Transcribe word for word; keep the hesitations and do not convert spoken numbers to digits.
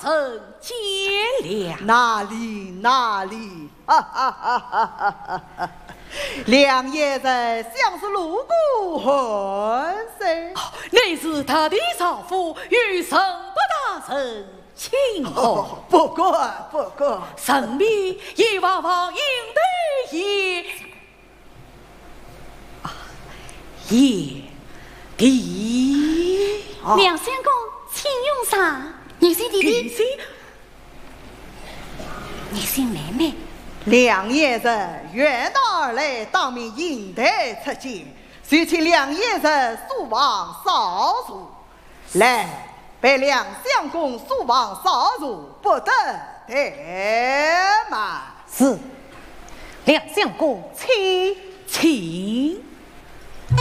人见谅。 哪里哪里，哈哈哈哈哈哈！梁爷人像是路过混噻。 你是他的少妇，与神不大人亲厚。 不过不过， 神秘也往往应对也也的。 梁相公，请用茶。你姓弟弟？你姓妹妹？ 梁爷人远道而来，当面迎台出见，就请梁爷人速往少主。来，被梁相公速往少主，不得怠慢。 是，梁相公，请请。